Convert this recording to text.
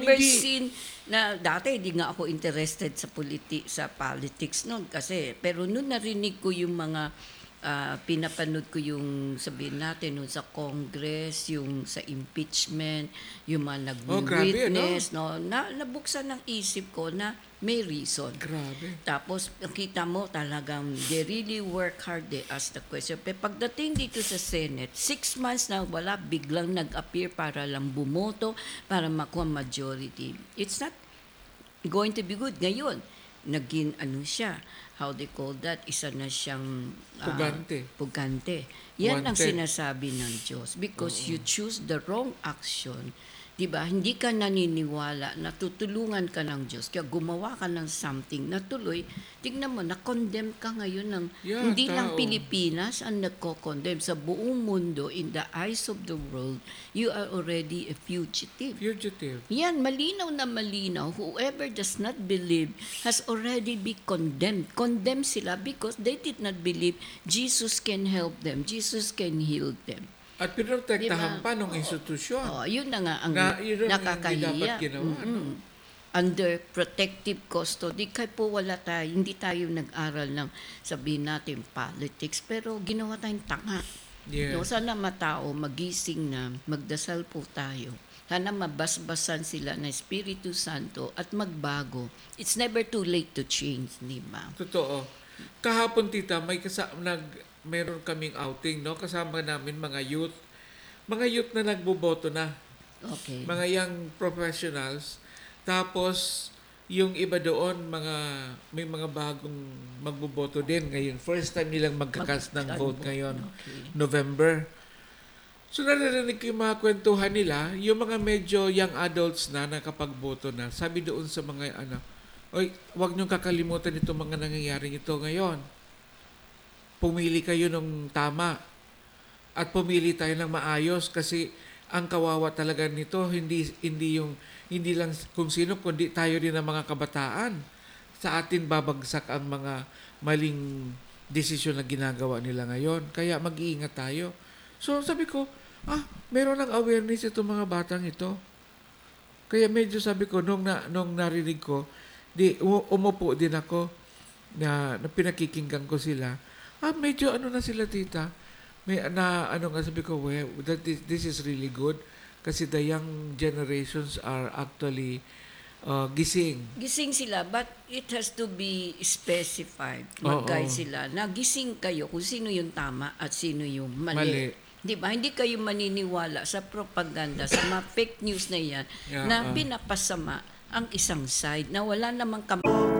never Hindi. seen na dati hindi nga ako interested sa politics noon kasi pero noon narinig ko yung mga pinapanood ko yung sabihin natin noon sa Congress, yung sa impeachment, yung mga Oh, grabe, ano? nag-witness, no, nabuksan ng isip ko na may reason. Grabe. Tapos, nakita mo talagang they really work hard, they ask the question. Pero pagdating dito sa Senate, 6 months na wala, biglang nag-appear para lang bumoto, para makuha majority. It's not going to be good. Ngayon, naging ano siya, how they call that, isa na siyang Pugante. pugante. Yan ang Wanted. sinasabi ng Diyos. Because you choose the wrong action, diba? Hindi ka naniniwala na tutulungan ka ng Diyos. Kaya gumawa ka ng something na tuloy, tignan mo, na-condemn ka ngayon ng Yeah, hindi lang tao. Pilipinas ang nagko-condemn. Sa buong mundo, in the eyes of the world, you are already a fugitive. Fugitive. Yan, malinaw na malinaw. Whoever does not believe has already been condemned. Condemned sila because they did not believe Jesus can help them. Jesus can heal them. At pinotektahan Diba? pa ng institusyon. Oh, yun na nga ang Na yun ang hindi nakakahiya. dapat ginawa. No? Under protective custody, kaya po hindi tayo nag-aral ng sabihin natin politics, pero ginawa tayong tanga. Yes. No, sana matao, magising na, magdasal po tayo. Sana mabasbasan sila ng Espiritu Santo at magbago. It's never too late to change, di ba? Totoo. Kahapon, tita, meron kaming outing, no? Kasama namin mga youth. Mga youth na nagboboto na. Okay. Mga young professionals. Tapos, yung iba doon, may mga bagong magboboto din ngayon. First time nilang magkakas ng vote ngayon, Okay. November. So, narinig ko yung mga kwentuhan nila, yung mga medyo young adults na nakapagboto na, sabi doon sa mga, oy, huwag niyong kakalimutan itong mga nangyayari ito ngayon. Pumili kayo ng tama at pumili tayo ng maayos kasi ang kawawa talaga nito hindi lang kung sino kundi tayo din ang mga kabataan. Sa atin babagsak ang mga maling desisyon na ginagawa nila ngayon. Kaya mag-iingat tayo. So sabi ko, meron ng awareness itong mga batang ito. Kaya medyo sabi ko nung narinig ko, umupo din ako na pinakikinggan ko sila. Medyo na sila, tita. Sabi ko, well, this is really good kasi the young generations are actually gising. Gising sila, but it has to be specified. Oo. Mag-guide sila. Nagising kayo kung sino yung tama at sino yung mali. Di ba? Hindi kayo maniniwala sa propaganda, sa mga fake news na yan, Yeah, na pinapasama ang isang side, na wala namang